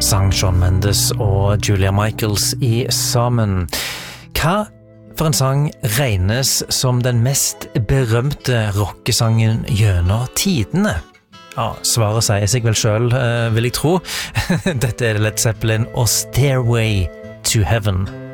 sang Shawn Mendes og Julia Michaels i sammen. Hva for en sang regnes som den mest berømte rockesangen gjennom tidene? Ja, svaret sier seg vel selv, vil jeg tro. Dette Led Zeppelin og Stairway to Heaven.